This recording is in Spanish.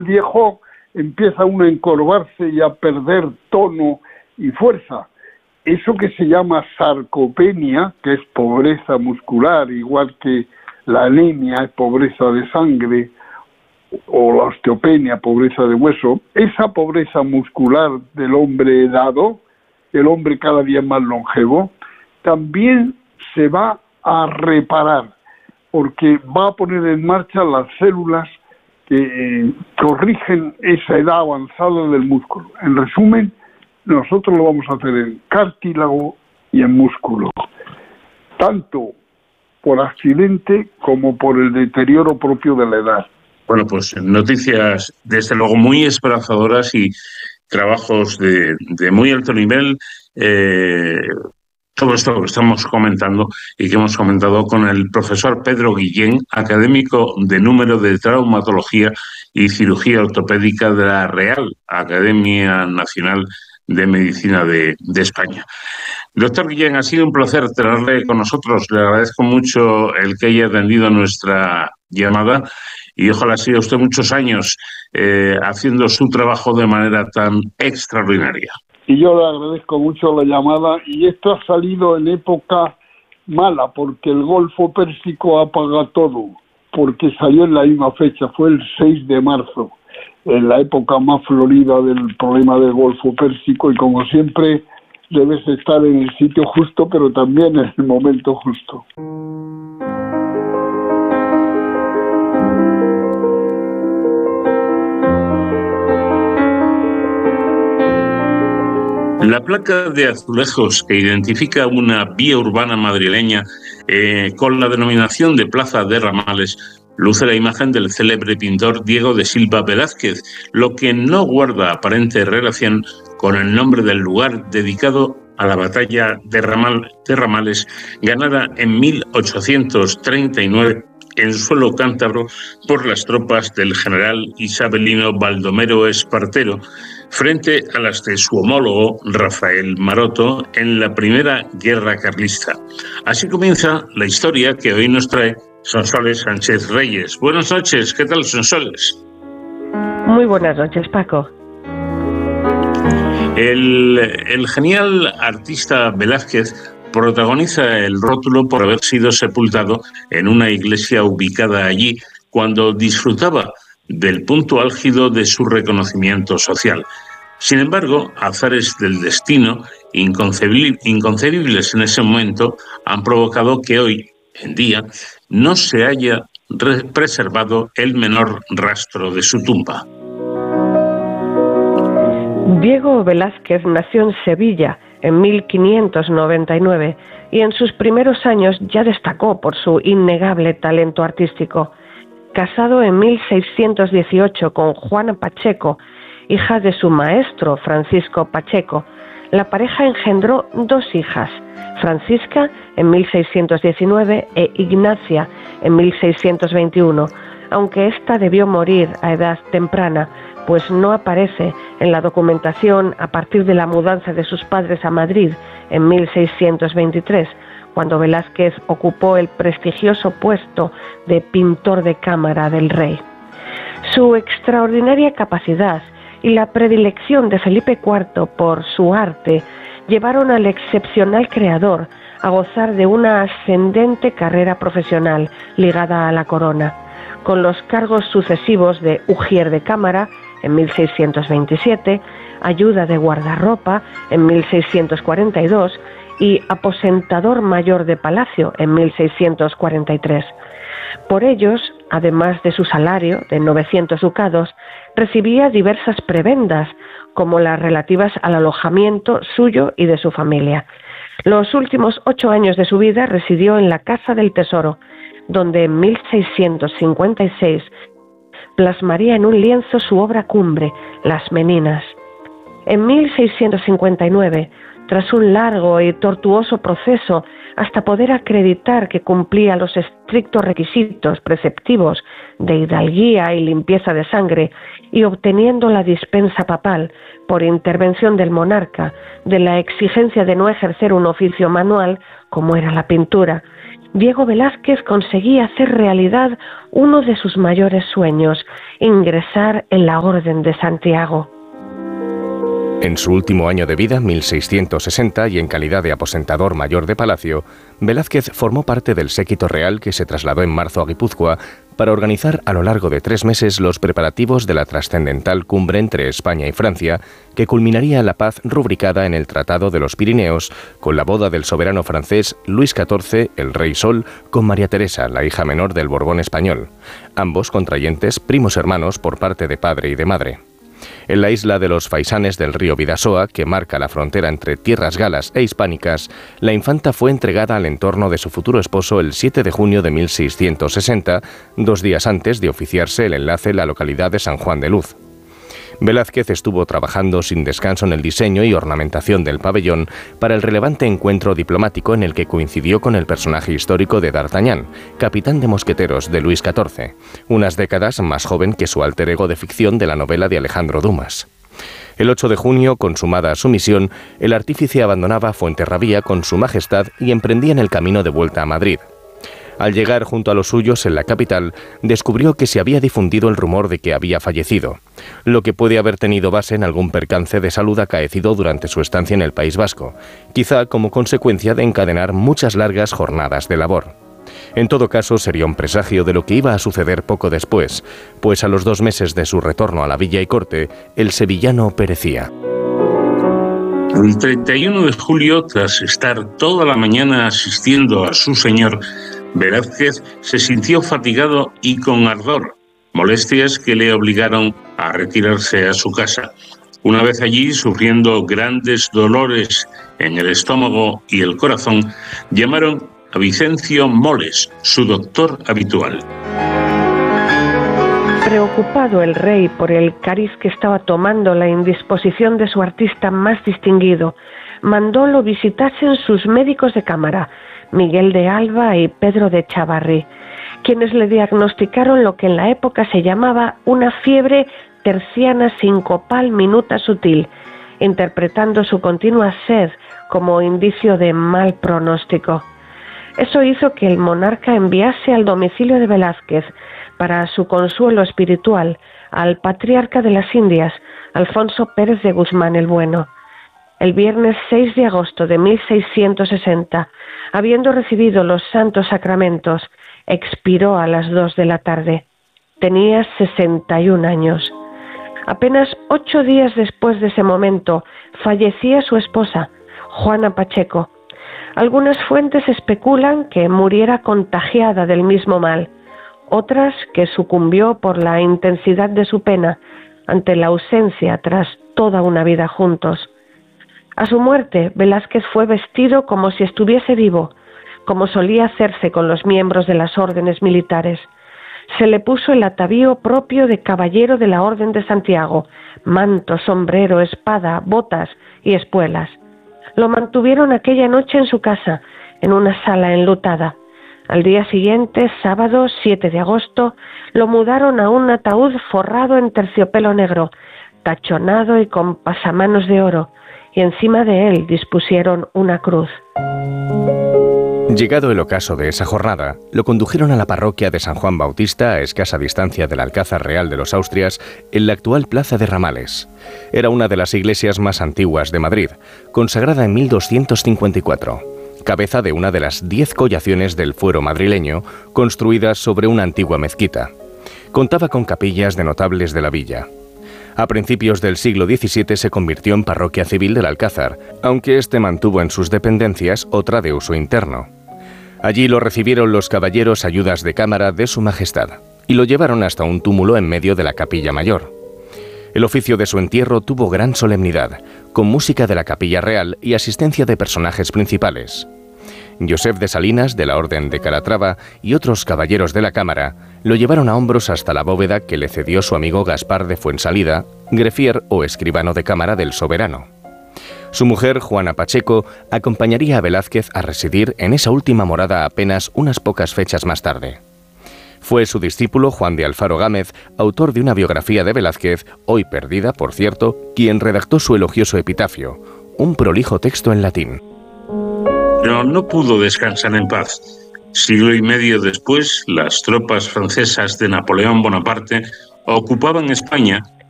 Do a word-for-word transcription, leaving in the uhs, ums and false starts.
viejo empieza uno a encorvarse y a perder tono y fuerza. Eso que se llama sarcopenia, que es pobreza muscular, igual que la anemia es pobreza de sangre, o la osteopenia, pobreza de hueso, esa pobreza muscular del hombre edado, el hombre cada día más longevo, también se va a reparar, porque va a poner en marcha las células que eh, corrigen esa edad avanzada del músculo. En resumen, nosotros lo vamos a hacer en cartílago y en músculo, tanto por accidente como por el deterioro propio de la edad. Bueno, pues noticias desde luego muy esperanzadoras y trabajos de, de muy alto nivel. Eh, todo esto que estamos comentando y que hemos comentado con el profesor Pedro Guillén, académico de número de traumatología y cirugía ortopédica de la Real Academia Nacional de Medicina de, de España. Doctor Guillén, ha sido un placer tenerle con nosotros. Le agradezco mucho el que haya atendido nuestra llamada y ojalá siga usted muchos años eh, haciendo su trabajo de manera tan extraordinaria. Y yo le agradezco mucho la llamada, y esto ha salido en época mala, porque el Golfo Pérsico apaga todo, porque salió en la misma fecha, fue el seis de marzo, en la época más florida del problema del Golfo Pérsico, y como siempre debes estar en el sitio justo, pero también en el momento justo. La placa de azulejos que identifica una vía urbana madrileña eh, con la denominación de Plaza de Ramales luce la imagen del célebre pintor Diego de Silva Velázquez, lo que no guarda aparente relación con el nombre del lugar dedicado a la batalla de, Ramal, de Ramales, ganada en mil ochocientos treinta y nueve en suelo cántabro por las tropas del general isabelino Baldomero Espartero, frente a las de su homólogo Rafael Maroto en la primera guerra carlista. Así comienza la historia que hoy nos trae Sonsoles Sánchez Reyes. Buenas noches, ¿qué tal, Sonsoles? Muy buenas noches, Paco. El, el genial artista Velázquez protagoniza el rótulo por haber sido sepultado en una iglesia ubicada allí cuando disfrutaba del punto álgido de su reconocimiento social. Sin embargo, azares del destino, inconcebibles, inconcebibles en ese momento, han provocado que hoy en día no se haya preservado el menor rastro de su tumba. Diego Velázquez nació en Sevilla en mil quinientos noventa y nueve y en sus primeros años ya destacó por su innegable talento artístico. Casado en mil seiscientos dieciocho con Juana Pacheco, hija de su maestro Francisco Pacheco, la pareja engendró dos hijas, Francisca en mil seiscientos diecinueve e Ignacia en mil seiscientos veintiuno, aunque ésta debió morir a edad temprana, pues no aparece en la documentación a partir de la mudanza de sus padres a Madrid en mil seiscientos veintitrés, cuando Velázquez ocupó el prestigioso puesto de pintor de cámara del rey. Su extraordinaria capacidad y la predilección de Felipe cuarto por su arte llevaron al excepcional creador a gozar de una ascendente carrera profesional ligada a la corona, con los cargos sucesivos de ujier de cámara en mil seiscientos veintisiete, ayuda de guardarropa en mil seiscientos cuarenta y dos y aposentador mayor de palacio en mil seiscientos cuarenta y tres. Por ellos, además de su salario de novecientos ducados, recibía diversas prebendas, como las relativas al alojamiento suyo y de su familia. Los últimos ocho años de su vida residió en la Casa del Tesoro, donde en mil seiscientos cincuenta y seis plasmaría en un lienzo su obra cumbre, Las Meninas. En mil seiscientos cincuenta y nueve tras un largo y tortuoso proceso, hasta poder acreditar que cumplía los estrictos requisitos preceptivos de hidalguía y limpieza de sangre, y obteniendo la dispensa papal por intervención del monarca de la exigencia de no ejercer un oficio manual como era la pintura, Diego Velázquez conseguía hacer realidad uno de sus mayores sueños: ingresar en la Orden de Santiago. En su último año de vida, mil seiscientos sesenta, y en calidad de aposentador mayor de palacio, Velázquez formó parte del séquito real que se trasladó en marzo a Guipúzcoa para organizar a lo largo de tres meses los preparativos de la trascendental cumbre entre España y Francia, que culminaría la paz rubricada en el Tratado de los Pirineos, con la boda del soberano francés Luis catorce, el Rey Sol, con María Teresa, la hija menor del Borbón español, ambos contrayentes primos hermanos por parte de padre y de madre. En la isla de los Faisanes del río Bidasoa, que marca la frontera entre tierras galas e hispánicas, la infanta fue entregada al entorno de su futuro esposo el siete de junio de mil seiscientos sesenta, dos días antes de oficiarse el enlace en la localidad de San Juan de Luz. Velázquez estuvo trabajando sin descanso en el diseño y ornamentación del pabellón para el relevante encuentro diplomático en el que coincidió con el personaje histórico de D'Artagnan, capitán de mosqueteros de Luis catorce, unas décadas más joven que su alter ego de ficción de la novela de Alejandro Dumas. El ocho de junio, consumada su misión, el artífice abandonaba Fuenterrabía con su majestad y emprendía en el camino de vuelta a Madrid. Al llegar junto a los suyos en la capital, descubrió que se había difundido el rumor de que había fallecido, lo que puede haber tenido base en algún percance de salud acaecido durante su estancia en el País Vasco, quizá como consecuencia de encadenar muchas largas jornadas de labor. En todo caso, sería un presagio de lo que iba a suceder poco después, pues a los dos meses de su retorno a la villa y corte, el sevillano perecía. El treinta y uno de julio, tras estar toda la mañana asistiendo a su señor, Velázquez se sintió fatigado y con ardor, molestias que le obligaron a retirarse a su casa. Una vez allí, sufriendo grandes dolores en el estómago y el corazón, llamaron a Vicencio Moles, su doctor habitual. Preocupado el rey por el cariz que estaba tomando la indisposición de su artista más distinguido, mandó lo visitasen sus médicos de cámara, Miguel de Alba y Pedro de Chavarri, quienes le diagnosticaron lo que en la época se llamaba una fiebre terciana sincopal minuta sutil, interpretando su continua sed como indicio de mal pronóstico. Eso hizo que el monarca enviase al domicilio de Velázquez, para su consuelo espiritual, al patriarca de las Indias, Alfonso Pérez de Guzmán el Bueno. El viernes seis de agosto de mil seiscientos sesenta, habiendo recibido los santos sacramentos, expiró a las dos de la tarde. Tenía sesenta y un años. Apenas ocho días después de ese momento, fallecía su esposa, Juana Pacheco. Algunas fuentes especulan que muriera contagiada del mismo mal, otras que sucumbió por la intensidad de su pena ante la ausencia tras toda una vida juntos. A su muerte, Velázquez fue vestido como si estuviese vivo, como solía hacerse con los miembros de las órdenes militares. Se le puso el atavío propio de caballero de la Orden de Santiago, manto, sombrero, espada, botas y espuelas. Lo mantuvieron aquella noche en su casa, en una sala enlutada. Al día siguiente, sábado siete de agosto, lo mudaron a un ataúd forrado en terciopelo negro, tachonado y con pasamanos de oro, y encima de él dispusieron una cruz. Llegado el ocaso de esa jornada, lo condujeron a la parroquia de San Juan Bautista, a escasa distancia del Alcázar Real de los Austrias, en la actual Plaza de Ramales. Era una de las iglesias más antiguas de Madrid, consagrada en mil doscientos cincuenta y cuatro, cabeza de una de las diez collaciones del fuero madrileño, construidas sobre una antigua mezquita. Contaba con capillas de notables de la villa. A principios del siglo diecisiete se convirtió en parroquia civil del Alcázar, aunque éste mantuvo en sus dependencias otra de uso interno. Allí lo recibieron los caballeros ayudas de cámara de su majestad y lo llevaron hasta un túmulo en medio de la capilla mayor. El oficio de su entierro tuvo gran solemnidad, con música de la capilla real y asistencia de personajes principales. Josep de Salinas, de la Orden de Calatrava, y otros caballeros de la cámara lo llevaron a hombros hasta la bóveda que le cedió su amigo Gaspar de Fuensalida, greffier o escribano de cámara del soberano. Su mujer, Juana Pacheco, acompañaría a Velázquez a residir en esa última morada apenas unas pocas fechas más tarde. Fue su discípulo Juan de Alfaro Gámez, autor de una biografía de Velázquez, hoy perdida, por cierto, quien redactó su elogioso epitafio, un prolijo texto en latín. Pero no pudo descansar en paz. Siglo y medio después, las tropas francesas de Napoleón Bonaparte ocupaban España